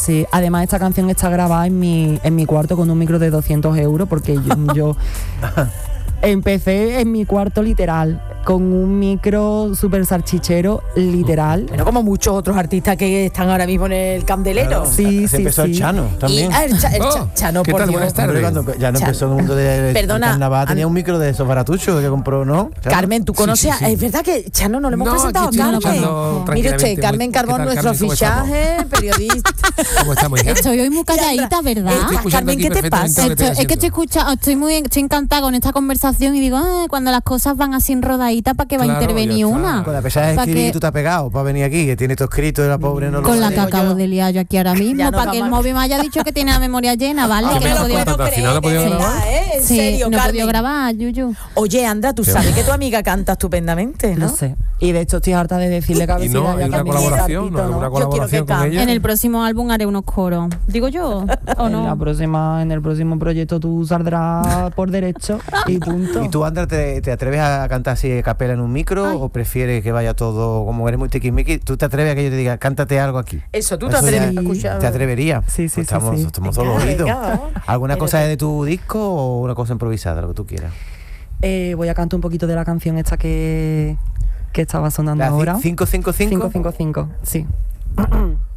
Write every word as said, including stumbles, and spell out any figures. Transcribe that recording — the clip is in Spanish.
sí. Además, esta canción está grabada en mi, en mi cuarto con un micro de doscientos euros, porque yo, yo empecé en mi cuarto literal, con un micro súper salchichero, literal. Bueno, como muchos otros artistas que están ahora mismo en el candelero. Claro, Sí, se sí, empezó sí. el Chano también. Y, ah, el, cha, el cha, Oh, Chano, ¿qué por tal? Dios. Buenas tardes. Hombre, cuando ya no Chano. empezó en el mundo del Perdona, carnaval, tenía an- un micro de esos baratuchos que compró, ¿no? Chano. Carmen, ¿tú conoces? Sí, sí, sí. Es verdad que Chano no lo hemos No, presentado a aquí estoy Carmen. escuchando Mire usted, tranquilamente. Carmen ¿Qué Carbón, tal, nuestro Carmen? ¿Cómo estamos? fichaje, periodista. ¿Cómo estamos, hija? Estoy hoy muy calladita, ¿verdad? Estoy escuchando Carmen, aquí ¿qué te perfectamente pasa? lo que Estoy- estoy es que estoy haciendo. escuchando, estoy muy estoy encantada con esta conversación y digo, ah, cuando las cosas van así en rodadita, ¿para qué va a Claro, intervenir ya está. una? Con la pesada de Pa' escribir que- que tú te has pegado para venir aquí, que tiene todo escrito de la pobre no lo Con la sabe. que digo acabo yo. de liar yo aquí ahora Ya mismo, no para que el vamos a- móvil me haya dicho que tiene la memoria llena, ¿vale? No que me no lo podía- puedo Al final no creer, podía de grabar. verdad, ¿eh? En Sí, serio, no he podido Carmen. grabar, Yuyu. Oye, Andra, tú Sí. sabes que tu amiga canta estupendamente, ¿no? No sé. Y de hecho estoy harta de decirle que a ver Y si no, le hay haya una cambiado colaboración, el ¿no? sartito, ¿Alguna Yo quiero colaboración que con cante. ella? En el próximo álbum haré unos coros. ¿Digo yo? ¿O En la no? próxima, en el próximo proyecto tú saldrás por derecho y punto. ¿Y tú, Andra, te, te atreves a cantar así a capela en un micro Ay. o prefieres que vaya todo, como eres muy tiquismiqui, tú te atreves a que yo te diga, cántate algo aquí? Eso, tú te Eso atreves ya- a escuchar. ¿Te atreverías? Sí, sí, Pues sí, estamos, sí. estamos Venga, todos oídos. venga, vamos. ¿Alguna Pero cosa que- de tu disco o una cosa improvisada, lo que tú quieras? Eh, voy a cantar un poquito de la canción esta que, que estaba sonando La ahora. cinco cinco cinco. cinco cinco cinco, sí.